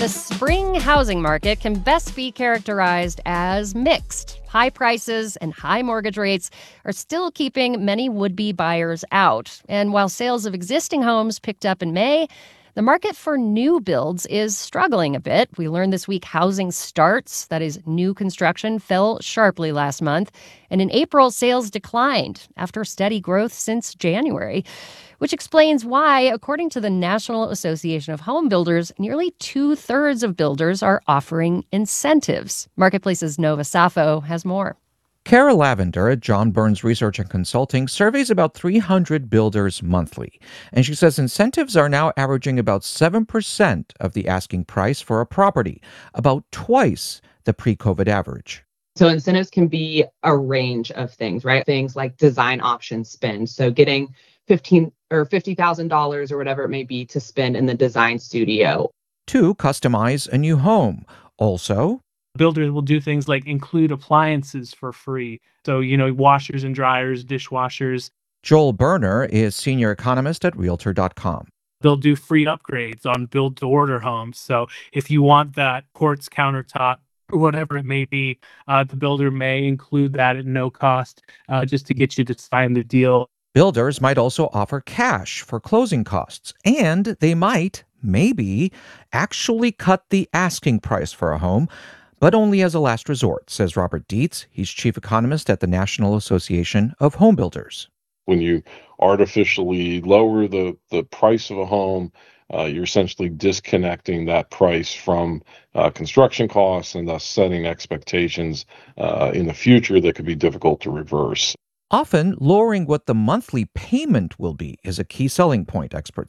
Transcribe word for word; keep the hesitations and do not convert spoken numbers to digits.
The spring housing market can best be characterized as mixed. High prices and high mortgage rates are still keeping many would-be buyers out. And while sales of existing homes picked up in May, the market for new builds is struggling a bit. We learned this week housing starts, that is, new construction, fell sharply last month. And in April, sales declined after steady growth since January, which explains why, according to the National Association of Home Builders, nearly two-thirds of builders are offering incentives. Marketplace's Nova Safo has more. Kara Lavender at John Burns Research and Consulting surveys about three hundred builders monthly. And she says incentives are now averaging about seven percent of the asking price for a property, about twice the pre-COVID average. So incentives can be a range of things, right? Things like design option spend. So getting fifteen or fifty thousand dollars or whatever it may be to spend in the design studio. To customize a new home. Also, builders will do things like include appliances for free. So, you know, washers and dryers, dishwashers. Joel Berner is senior economist at Realtor dot com. They'll do free upgrades on build-to-order homes. So if you want that quartz countertop or whatever it may be, uh, the builder may include that at no cost uh, just to get you to sign the deal. Builders might also offer cash for closing costs, and they might, maybe, actually cut the asking price for a home, but only as a last resort, says Robert Dietz. He's chief economist at the National Association of Home Builders. When you artificially lower the, the price of a home, uh, you're essentially disconnecting that price from uh, construction costs and thus setting expectations uh, in the future that could be difficult to reverse. Often, lowering what the monthly payment will be is a key selling point, experts